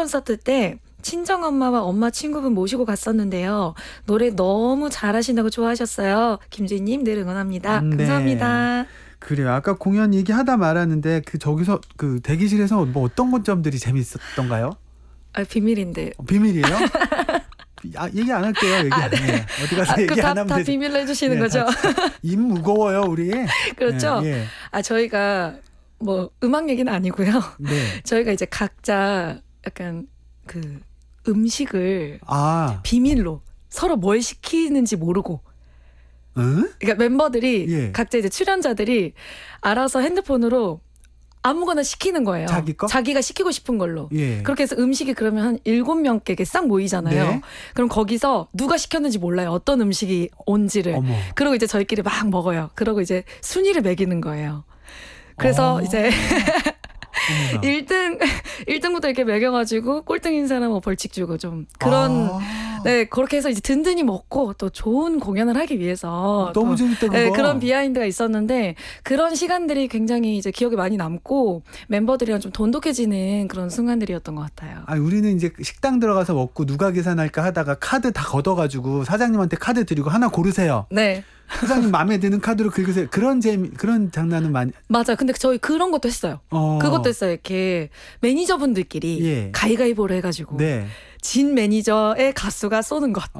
콘서트 때 친정엄마와 엄마 친구분 모시고 갔었는데요. 노래 너무 잘하신다고 좋아하셨어요. 김주희님 늘 응원합니다. 네. 감사합니다. 그래요. 아까 공연 얘기하다 말았는데 저기서 그 대기실에서 뭐 어떤 점들이 재밌었던가요? 비밀인데. 비밀이에요? 얘기 안 할게요. 얘기 안 해. 어디 가서 얘기 안 하면 다 되죠. 비밀로 해주시는 네, 거죠? 입 무거워요, 우리. 그렇죠. 예. 저희가 뭐 음악 얘기는 아니고요. 네. 저희가 이제 각자 약간 그 음식을 아, 비밀로 서로 뭘 시키는지 모르고, 응? 그러니까 멤버들이 예. 각자 이제 출연자들이 알아서 핸드폰으로 아무거나 시키는 거예요. 자기 거? 자기가 시키고 싶은 걸로. 예. 그렇게 해서 음식이 그러면 한 7명께 싹 모이잖아요. 네. 그럼 거기서 누가 시켰는지 몰라요. 어떤 음식이 온지를. 어머. 그러고 이제 저희끼리 막 먹어요. 그러고 이제 순위를 매기는 거예요. 그래서 이제 어머나. 1등부터 이렇게 매겨가지고 꼴등인 사람은 벌칙 주고 좀 그런, 네, 그렇게 해서 이제 든든히 먹고 또 좋은 공연을 하기 위해서 너무 또, 재밌다, 그거. 네, 그런 비하인드가 있었는데 그런 시간들이 굉장히 이제 기억에 많이 남고 멤버들이랑 좀 돈독해지는 그런 순간들이었던 것 같아요. 우리는 이제 식당 들어가서 먹고 누가 계산할까 하다가 카드 다 걷어가지고 사장님한테 카드 드리고 하나 고르세요. 네. 사장님 마음에 드는 카드로 긁으세요. 그런 장난은 많이. 맞아요. 근데 저희 그런 것도 했어요. 그것도 했어요. 이렇게 매니저분들끼리 예. 가위가위보를 해가지고 네. 진 매니저의 가수가 쏘는 것.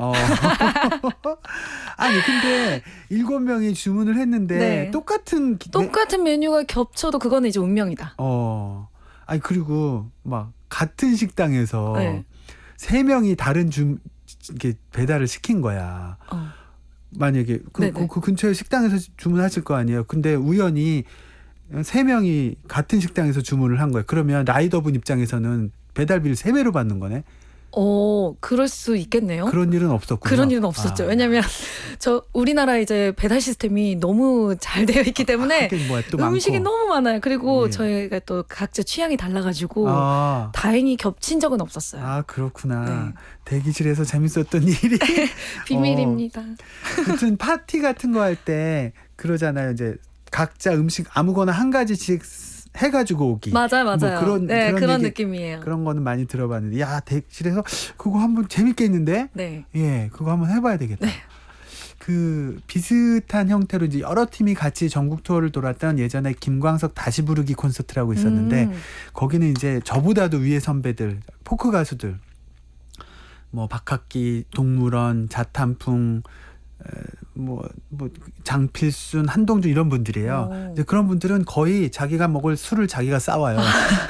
아니 근데 7명이 주문을 했는데 네. 똑같은 메뉴가 겹쳐도 그거는 이제 운명이다. 아니 그리고 막 같은 식당에서 네. 3명이 다른 이렇게 배달을 시킨 거야. 만약에 그 근처에 식당에서 주문하실 거 아니에요. 근데 우연히 3명이 같은 식당에서 주문을 한 거예요. 그러면 라이더분 입장에서는 배달비를 3배로 받는 거네. 그럴 수 있겠네요. 그런 일은 없었군요. 그런 일은 없었죠. 왜냐면 우리나라 이제 배달 시스템이 너무 잘 되어 있기 때문에 또 음식이 많고. 너무 많아요. 그리고 예. 저희가 또 각자 취향이 달라가지고 다행히 겹친 적은 없었어요. 그렇구나. 네. 대기실에서 재밌었던 일이 비밀입니다. 무슨 파티 같은 거 할 때 그러잖아요. 이제 각자 음식 아무거나 한 가지씩 해가지고 오기. 맞아요. 뭐 그런 얘기, 느낌이에요. 그런 거는 많이 들어봤는데, 대기실에서 그거 한번 재밌겠는데? 네. 예, 그거 한번 해봐야 되겠다. 네. 그 비슷한 형태로 이제 여러 팀이 같이 전국 투어를 돌았던 예전에 김광석 다시 부르기 콘서트라고 있었는데, 거기는 이제 저보다도 위에 선배들, 포크 가수들, 뭐 박학기, 동물원, 자탄풍, 뭐 장필순, 한동준 이런 분들이에요. 이제 그런 분들은 거의 자기가 먹을 술을 자기가 싸와요.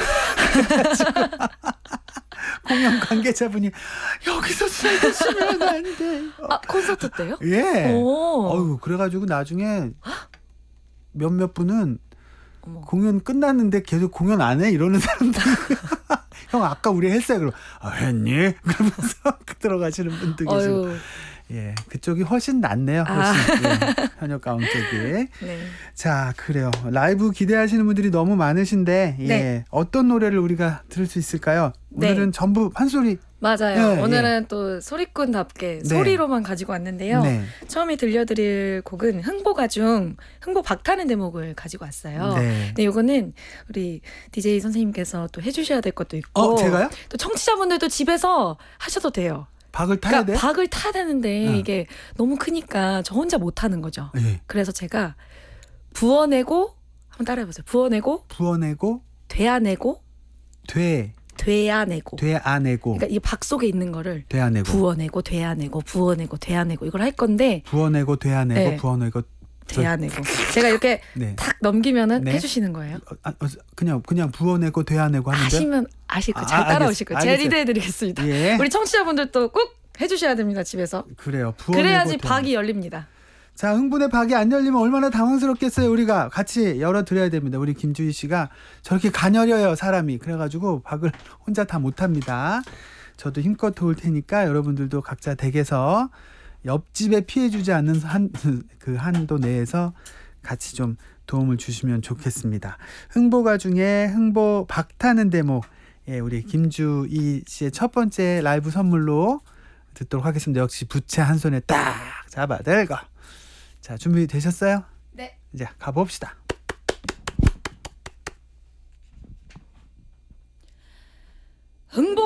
공연 관계자분이 여기서 술 드시면 안 돼. 콘서트 때요? 예. 그래가지고 나중에 몇몇 분은 공연 끝났는데 계속 공연 안 해? 이러는 사람들. 형 아까 우리 했어요. 그럼 했니? 그러면서 들어가시는 분도 계시고. 예, 그쪽이 훨씬 낫네요. 훨씬. 예, 현역 가운 쪽이. 네. 자, 그래요. 라이브 기대하시는 분들이 너무 많으신데, 네. 어떤 노래를 우리가 들을 수 있을까요? 오늘은 전부 판소리. 맞아요. 네, 오늘은 또 소리꾼답게 소리로만 가지고 왔는데요. 네. 처음에 들려드릴 곡은 흥보가 중 흥보 박타는 대목을 가지고 왔어요. 네. 근데 이거는 우리 DJ 선생님께서 또 해주셔야 될 것도 있고, 제가요? 또 청취자분들도 집에서 하셔도 돼요. 박을 타야 돼? 박을 타야 되는데 이게 너무 크니까 저 혼자 못 하는 거죠. 예. 그래서 제가 부어내고 한번 따라해보세요. 부어내고 돼아내고 돼아내고. 그러니까 이 박 속에 있는 거를 돼아내고. 부어내고 돼아내고 이걸 할 건데 부어내고 돼아내고 네. 부어내고 돼아내고 제가 이렇게 네. 탁 넘기면은 네. 해주시는 거예요. 그냥 부어내고 돼아내고 하는데 하시면 아실 거 잘 따라오실 거예요. 제가 리드해드리겠습니다. 예. 우리 청취자분들도 꼭 해주셔야 됩니다. 집에서. 그래요. 부어내고 그래야지 돼아내고. 박이 열립니다. 자, 흥분의 박이 안 열리면 얼마나 당황스럽겠어요. 우리가 같이 열어드려야 됩니다. 우리 김주희 씨가 저렇게 가녀려요, 사람이. 그래가지고 박을 혼자 다 못합니다. 저도 힘껏 도울 테니까 여러분들도 각자 댁에서 옆집에 피해주지 않는 그 한도 내에서 같이 좀 도움을 주시면 좋겠습니다. 흥보가 중에 흥보 박타는 대목, 우리 김주희 씨의 첫 번째 라이브 선물로 듣도록 하겠습니다. 역시 부채 한 손에 딱 잡아들고. 자, 준비되셨어요? 네. 이제 가봅시다. 흥보